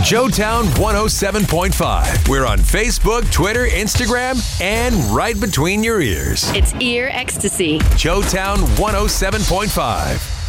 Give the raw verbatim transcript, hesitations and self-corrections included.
Joetown one oh seven point five. We're on Facebook, Twitter, Instagram, and right between your ears. It's ear ecstasy. Joetown one oh seven point five.